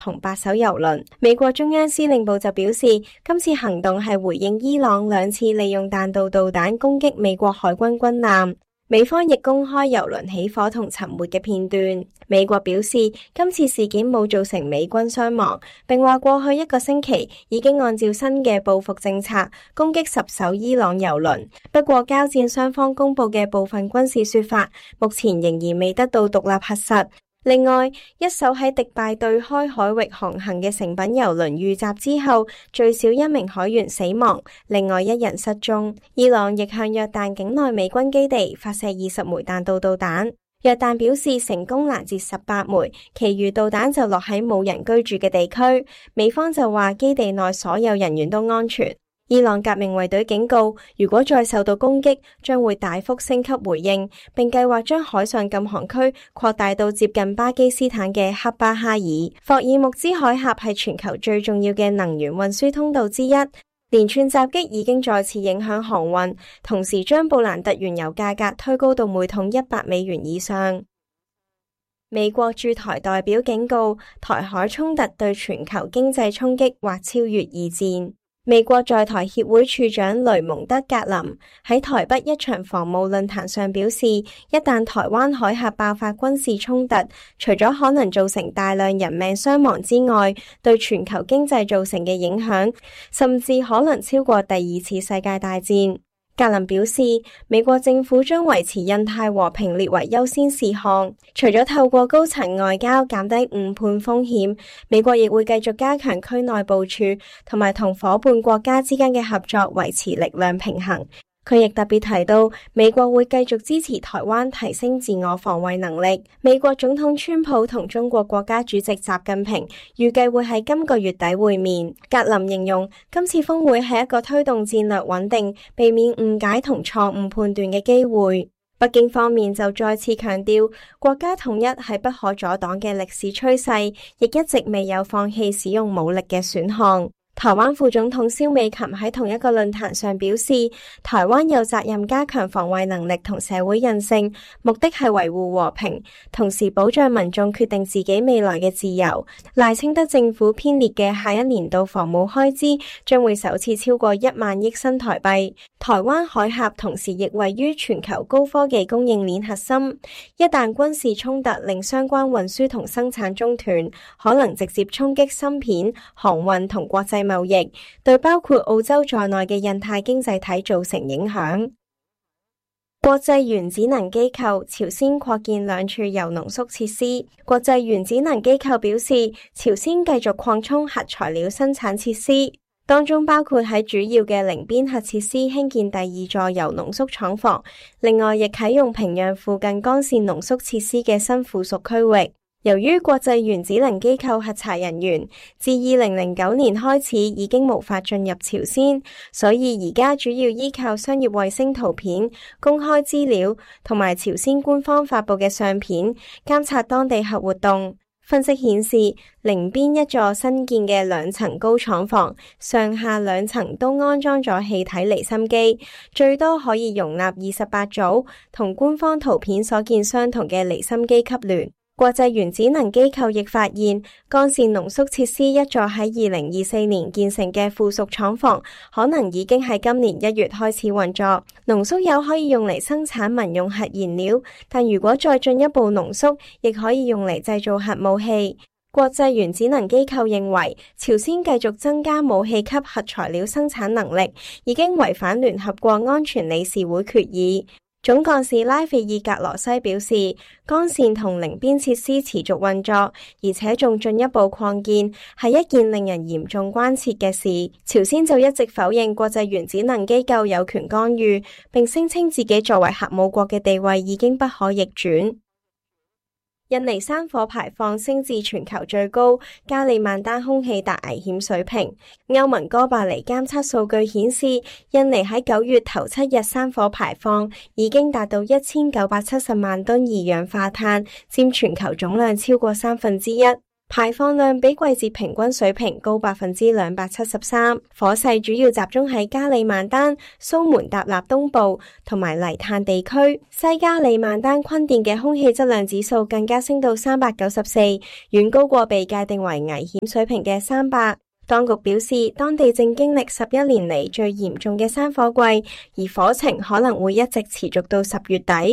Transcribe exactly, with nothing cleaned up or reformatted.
同八艘油輪。美國中央司令部就表示，今次行動係回應伊朗兩次利用彈道導彈攻擊美國海軍軍艦。美方亦公開油輪起火同沉沒嘅片段。美國表示，今次事件冇造成美軍傷亡，並話過去一個星期已經按照新嘅報復政策攻擊十艘伊朗油輪。不過，交戰雙方公布嘅部分軍事說法，目前仍然未得到獨立核實。另外，一艘喺迪拜對開海域航行嘅成品油輪遇襲之後，最少一名海員死亡，另外一人失蹤。伊朗亦向約旦境內美軍基地發射二十枚彈道導彈，約旦表示成功攔截十八枚，其餘導彈就落喺冇人居住嘅地區。美方就話基地內所有人員都安全。伊朗革命衛隊警告，如果再受到攻擊，將會大幅升級回應，並計劃將海上禁航區擴大到接近巴基斯坦嘅喀巴哈爾。霍爾木茲海峽係全球最重要嘅能源運輸通道之一，連串襲擊已經再次影響航運，同時將布蘭特原油價格推高到每桶一百美元以上。美國駐台代表警告，台海衝突對全球經濟衝擊或超越二戰。美國在台協會處長雷蒙德格林喺台北一場防務論壇上表示，一旦台灣海峽爆發軍事衝突，除咗可能造成大量人命傷亡之外，對全球經濟造成嘅影響，甚至可能超過第二次世界大戰。格林表示，美國政府將維持印太和平列為優先事項，除咗透過高層外交減低誤判風險，美國亦會繼續加強區內部署，同埋同夥伴國家之間嘅合作，維持力量平衡。佢亦特別提到，美國會繼續支持台灣提升自我防衛能力。美國總統川普同中國國家主席習近平預計會喺今個月底會面。格林形容今次峰會係一個推動戰略穩定、避免誤解同錯誤判斷嘅機會。北京方面就再次強調，國家統一係不可阻擋嘅歷史趨勢，亦一直未有放棄使用武力嘅選項。台灣副總統蕭美琴喺同一個論壇上表示，台灣有責任加強防衛能力同社會韌性，目的係維護和平，同時保障民眾決定自己未來嘅自由。賴清德政府編列嘅下一年度防務開支將會首次超過一萬億新台幣。台灣海峽同時亦位於全球高科技供應鏈核心，一旦軍事衝突令相關運輸同生產中斷，可能直接衝擊芯片、航運同國際貿易，對包括澳洲在內嘅印太經濟體造成影響。國際原子能機構朝鮮擴建兩處鈾濃縮設施。國際原子能機構表示，朝鮮繼續擴充核材料生產設施，當中包括喺主要嘅寧邊核設施興建第二座鈾濃縮廠房，另外亦啟用平壤附近乾線濃縮設施嘅新附屬區域。由於國際原子能機構核查人員自二零零九年開始已經無法進入朝鮮，所以而家主要依靠商業衛星圖片、公開資料同埋朝鮮官方發佈嘅相片監察當地核活動。分析顯示，寧邊一座新建嘅兩層高廠房，上下兩層都安裝咗氣體離心機，最多可以容納二十八組同官方圖片所見相同嘅離心機級聯。國際原子能機構亦發現，乾線濃縮設施一座喺二零二四年建成嘅附屬廠房，可能已經喺今年一月開始運作。濃縮鈾可以用嚟生產民用核燃料，但如果再進一步濃縮，亦可以用嚟製造核武器。國際原子能機構認為，朝鮮繼續增加武器級核材料生產能力，已經違反聯合國安全理事會決議。總幹事拉斐爾格羅西表示，乾線同寧邊設施持續運作，而且仲進一步擴建，係一件令人嚴重關切嘅事。朝鮮就一直否認國際原子能機構有權干預，並聲稱自己作為核武國嘅地位已經不可逆轉。印尼山火排放升至全球最高加里曼丹空氣達危險水平。歐盟哥白尼監測數據顯示，印尼喺九月頭七日山火排放已經達到一千九百七十萬噸二氧化碳，佔全球總量超過三分之一。 排放量比季節平均水平高百分之兩百七十三。火勢主要集中喺加里曼丹、蘇門答臘東部同埋黎炭地區。西加里曼丹坤甸嘅空氣質量指數更加升到三百九十四，遠高過被界定為危險水平嘅三百。當局表示，當地正經歷十一年嚟最嚴重嘅山火季，而火情可能會一直持續到十月底。